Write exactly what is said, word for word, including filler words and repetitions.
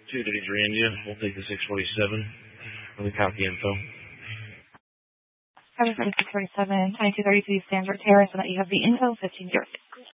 two thirty-three India. We'll take the six forty-seven for the copy info. Cover for the six forty-seven, twenty-two thirty-three Stanford Terrace, so that you have the info fifteen oh six.